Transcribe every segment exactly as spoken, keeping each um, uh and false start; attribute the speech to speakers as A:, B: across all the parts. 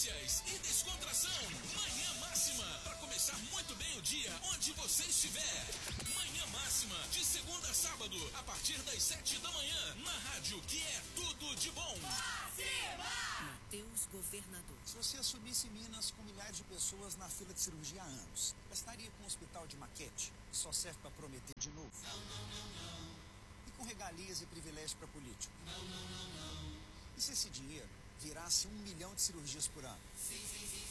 A: notícias e descontração. Manhã Máxima, para começar muito bem o dia, onde você estiver. Manhã Máxima, de segunda a sábado, a partir das sete da manhã, na rádio que é tudo de bom.
B: Máxima! Matheus Governador.
C: Se você assumisse Minas com milhares de pessoas na fila de cirurgia há anos, gastaria com um hospital de maquete, que só serve para prometer de novo? Não, não, não, não. E com regalias e privilégios para político? Não, não, não, não. E se esse dinheiro virasse um milhão de cirurgias por ano? Sim, sim, sim,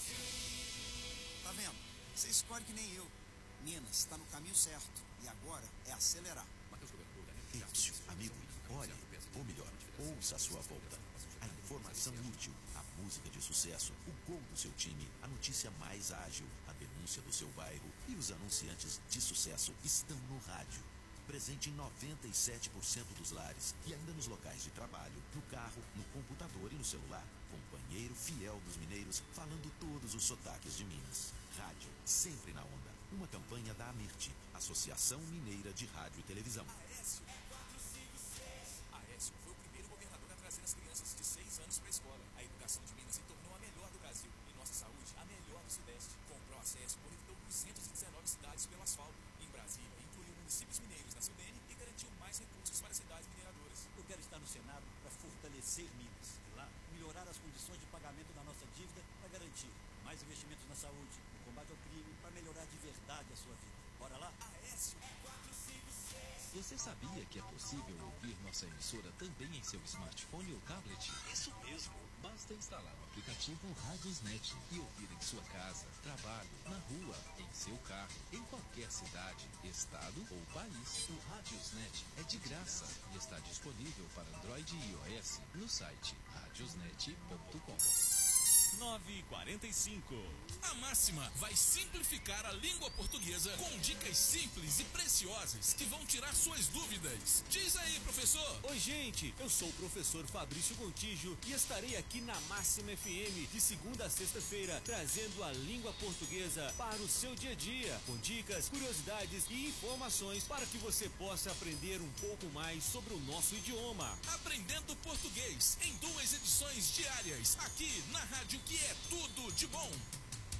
C: sim. Tá vendo? Você escolhe que nem eu. Minas está no caminho certo. E agora é acelerar.
D: Isso, amigo, olhe, ou melhor, ouça a sua volta. A informação útil, a música de sucesso, o gol do seu time, a notícia mais ágil, a denúncia do seu bairro e os anunciantes de sucesso estão no rádio. Presente em noventa e sete por cento dos lares e ainda nos locais de trabalho, no carro, no computador e no celular. Companheiro fiel dos mineiros, falando todos os sotaques de Minas. Rádio, sempre na onda. Uma campanha da AMIRT, Associação Mineira de Rádio e Televisão.
E: Aécio quatrocentos e cinquenta e seis. Aécio foi o primeiro governador a trazer as crianças de seis anos para a escola. A educação de Minas se tornou a melhor do Brasil e nossa saúde a melhor do Sudeste. Comprou acesso, conectou duzentas e dezenove cidades pelo asfalto. Em Brasília, incluiu municípios mineiros na Sudene e garantiu mais recursos para cidades mineradoras.
F: Eu quero estar no Senado para fortalecer Minas. E lá, melhorar as condições de pagamento da nossa dívida para garantir mais investimentos na saúde, no combate ao crime, para melhorar de verdade a sua vida. Bora lá?
E: Aécio quatrocentos e cinquenta e seis.
G: Você sabia que é possível ouvir nossa emissora também em seu smartphone ou tablet?
F: Isso mesmo.
G: Basta instalar o aplicativo Radiosnet e ouvir em sua casa, trabalho, na rua, em seu carro, em qualquer cidade, estado ou país. O Radiosnet é de graça e está disponível para Android e iOS no site radiosnet ponto com.
E: nove e quarenta e cinco.
A: A Máxima vai simplificar a língua portuguesa com dicas simples e preciosas que vão tirar suas dúvidas. Diz aí, professor.
H: Oi, gente, eu sou o professor Fabrício Gontijo e estarei aqui na Máxima F M de segunda a sexta-feira, trazendo a língua portuguesa para o seu dia a dia, com dicas, curiosidades e informações para que você possa aprender um pouco mais sobre o nosso idioma.
A: Aprendendo português em duas edições diárias, aqui na rádio que é tudo de bom.